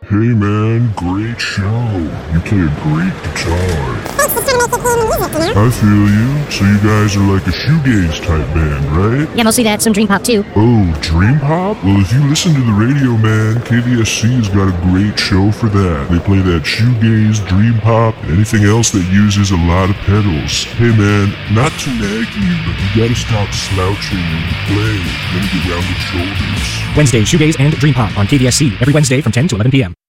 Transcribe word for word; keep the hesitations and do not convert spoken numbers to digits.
Hey man, great show. You play a great guitar. Thanks, just trying to make you play the music, you know? I feel you. So you guys are like a shoegaze type band, right? Yeah, mostly that, some dream pop too. Oh, dream pop? Well, if you listen to the radio, man, K D S C has got a great show for that. They play that shoegaze, dream pop, anything else that uses a lot of pedals. Hey man, not to nag you, but you gotta stop slouching when you play. Then you get rounded shoulders. Wednesday, shoegaze and dream pop on K D S C every Wednesday from ten to eleven p.m.